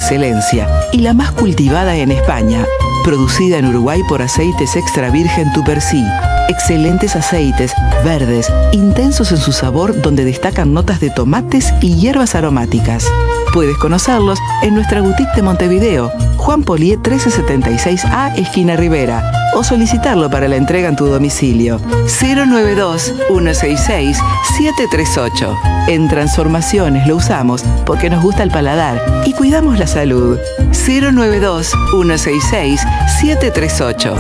excelencia y la más cultivada en España. Producida en Uruguay por Aceites Extra Virgen Tupercí. Excelentes aceites, verdes, intensos en su sabor, donde destacan notas de tomates y hierbas aromáticas. Puedes conocerlos en nuestra boutique de Montevideo, Juan Polié 1376A, esquina Rivera, o solicitarlo para la entrega en tu domicilio. 092-166-738. En Transformaciones lo usamos porque nos gusta el paladar y cuidamos la salud. 092-166-738.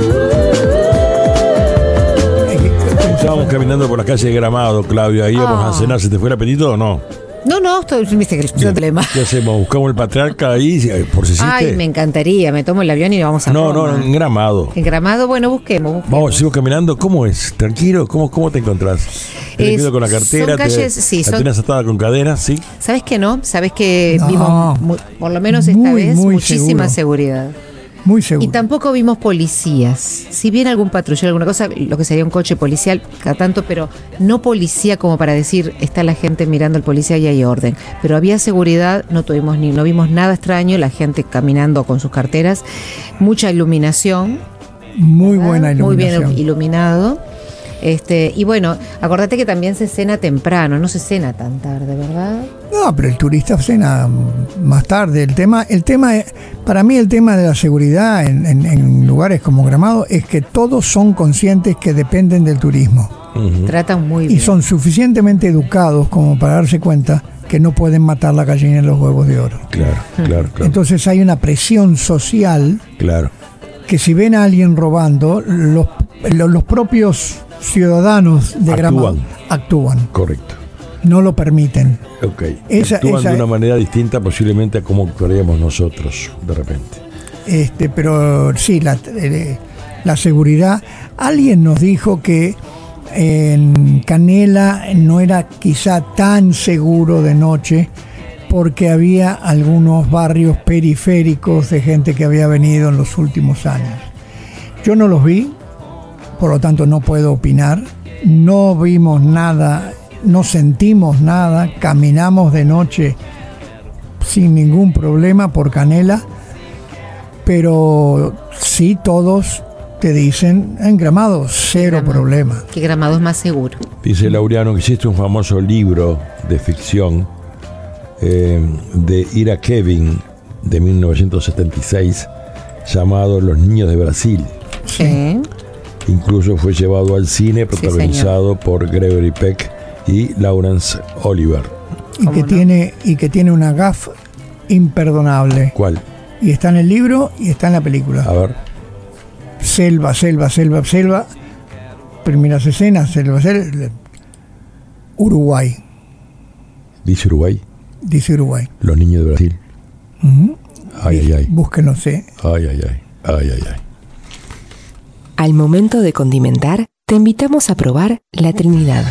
Estábamos caminando por la calle de Gramado, Claudio. Ahí íbamos a cenar. ¿Se te fue el apetito o no? No, viste que es un problema. ¿Qué hacemos? ¿Buscamos el patriarca ahí por si existe? Ay, me encantaría. Me tomo el avión y vamos a Roma. No, en Gramado. En Gramado, bueno, busquemos. Vamos, sigo caminando. ¿Cómo es? ¿Tranquilo? ¿Cómo te encontrás? ¿Te quedo con la cartera? Son calles, sí. ¿La tenés atada con cadenas? ¿Sí? ¿Sabes que no? ¿Sabes que vimos, por lo menos esta vez, muchísima seguridad? Muy seguro. Y tampoco vimos policías. Si bien algún patrullero, alguna cosa, lo que sería un coche policial, cada tanto, pero no policía como para decir, está la gente mirando al policía y hay orden. Pero había seguridad, no vimos nada extraño, la gente caminando con sus carteras, mucha iluminación. Muy buena iluminación. Muy bien iluminado. Y bueno, acordate que también se cena temprano, no se cena tan tarde, ¿verdad? No, pero el turista cena más tarde. El tema, para mí el tema de la seguridad en lugares como Gramado es que todos son conscientes que dependen del turismo. Uh-huh. Tratan muy bien. Y son suficientemente educados como para darse cuenta que no pueden matar la gallina en los huevos de oro. Claro. Entonces hay una presión social. Claro. Que si ven a alguien robando, los propios ciudadanos de Gramado actúan. Correcto. No lo permiten. Ok. Actúan de una manera distinta posiblemente a como actuaríamos nosotros de repente. Pero sí, la seguridad. Alguien nos dijo que en Canela no era quizá tan seguro de noche porque había algunos barrios periféricos de gente que había venido en los últimos años. Yo no los vi, por lo tanto no puedo opinar. No vimos nada, no sentimos nada, caminamos de noche sin ningún problema por Canela, pero sí todos te dicen, en Gramado, cero problema. Que Gramado es más seguro. Dice Laureano que existe un famoso libro de ficción de Ira Kevin de 1976 llamado Los Niños de Brasil. Sí. Incluso fue llevado al cine, protagonizado por Gregory Peck y Laurence Olivier. Y que tiene una gaffe imperdonable. ¿Cuál? Y está en el libro y está en la película. A ver. Selva. Primeras escenas, selva. Uruguay. ¿Dice Uruguay? Dice Uruguay. Los Niños de Brasil. Uh-huh. Ay. Búsquenlo, sé. Ay. Al momento de condimentar, te invitamos a probar la Trinidad.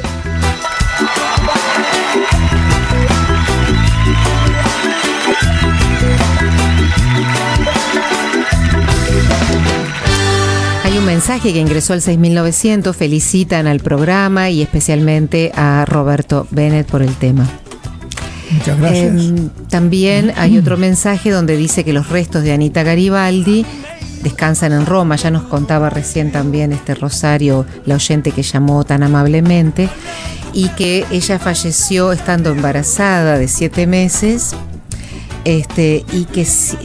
Hay un mensaje que ingresó al 6900, felicitan al programa y especialmente a Roberto Bennett por el tema. Muchas gracias. También hay otro mensaje donde dice que los restos de Anita Garibaldi descansan en Roma. Ya nos contaba recién también Rosario, la oyente que llamó tan amablemente, y que ella falleció estando embarazada de 7 meses, y que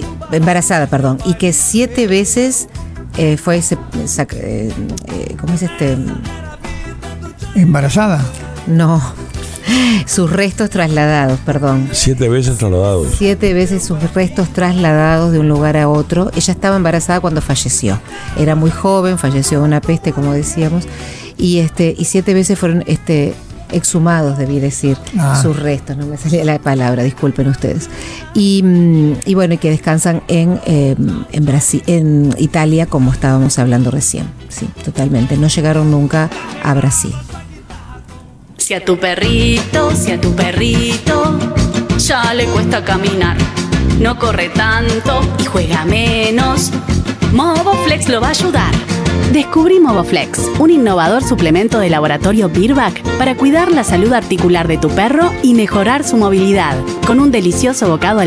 7 veces fue ¿cómo es ¿Embarazada? No, sus restos trasladados, perdón. 7 veces trasladados. 7 veces sus restos trasladados de un lugar a otro. Ella estaba embarazada cuando falleció. Era muy joven, falleció de una peste, como decíamos, y 7 veces fueron exhumados, debí decir, sus restos, no me salía la palabra, disculpen ustedes. Y bueno, y que descansan en Brasil, en Italia, como estábamos hablando recién. Sí, totalmente. No llegaron nunca a Brasil. Si a tu perrito ya le cuesta caminar, no corre tanto y juega menos, Movoflex lo va a ayudar. Descubrí Movoflex, un innovador suplemento de laboratorio Virbac para cuidar la salud articular de tu perro y mejorar su movilidad, con un delicioso bocado